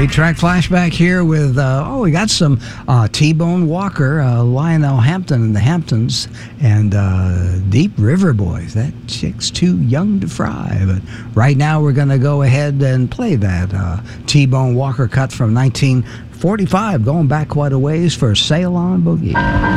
8-track flashback here with, we got some T-Bone Walker, Lionel Hampton and the Hamptons, and Deep River Boys. That chick's too young to fry. But right now we're going to go ahead and play that T-Bone Walker cut from 1945, going back quite a ways for Sail On Boogie.